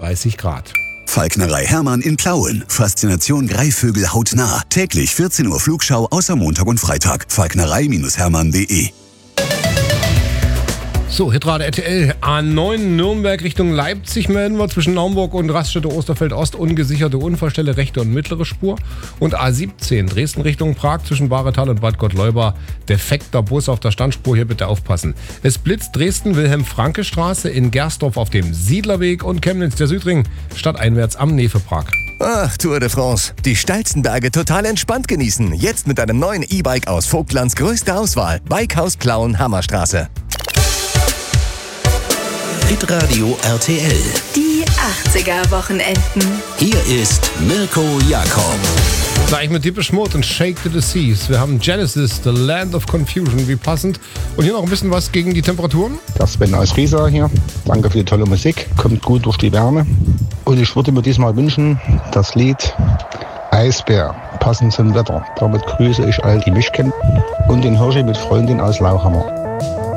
31 Grad. Falknerei Hermann in Plauen. Faszination Greifvögel hautnah. Täglich 14 Uhr Flugschau außer Montag und Freitag. Falknerei-hermann.de. So, Hitrate RTL. A9 Nürnberg Richtung Leipzig melden wir. Zwischen Naumburg und Raststätte Osterfeld-Ost ungesicherte Unfallstelle, rechte und mittlere Spur. Und A17 Dresden Richtung Prag zwischen Bahretal und Bad Gottleuba. Defekter Bus auf der Standspur, hier bitte aufpassen. Es blitzt Dresden Wilhelm-Franke-Straße, in Gersdorf auf dem Siedlerweg und Chemnitz der Südring stadteinwärts am Nefe-Prag. Ach, Tour de France. Die steilsten Berge total entspannt genießen. Jetzt mit einem neuen E-Bike aus Vogtlands größter Auswahl. Bikehaus Plauen, Hammerstraße. Hitradio RTL. Die 80er-Wochenenden. Hier ist Mirko Jakob. Gleich mit Depeche Mode und Shake to the Seas. Wir haben Genesis, The Land of Confusion, wie passend. Und hier noch ein bisschen was gegen die Temperaturen. Das Sven aus Riesa hier. Danke für die tolle Musik. Kommt gut durch die Wärme. Und ich würde mir diesmal wünschen, das Lied Eisbär, passend zum Wetter. Damit grüße ich all die mich kennen und den Hirschi mit Freundin aus Lauchhammer.